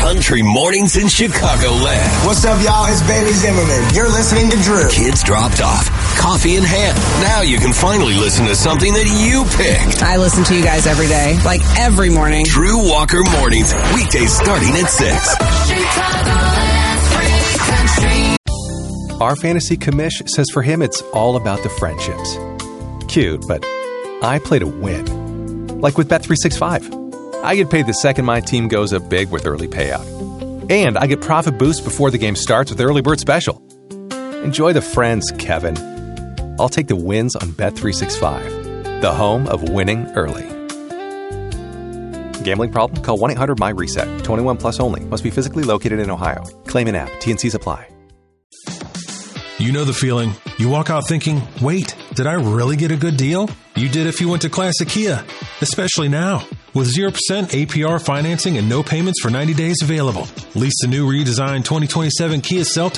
Country mornings in Chicagoland. What's up, y'all? It's Bailey Zimmerman. You're listening to Drew. Kids dropped off, coffee in hand. Now you can finally listen to something that you picked. I listen to you guys every day, like every morning. Drew Walker Mornings, weekdays starting at 6. Our fantasy commish says for him it's all about the friendships. Cute, but I play to win. Like with Bet365. I get paid the second my team goes up big with early payout. And I get profit boost before the game starts with Early Bird Special. Enjoy the friends, Kevin. I'll take the wins on Bet365, the home of winning early. Gambling problem? Call 1-800-MY-RESET. 21 plus only. Must be physically located in Ohio. Claim in app. T&Cs apply. You know the feeling. You walk out thinking, wait, did I really get a good deal? You did if you went to Classic Kia, especially now. With 0% APR financing and no payments for 90 days available. Lease the new redesigned 2027 Kia Seltos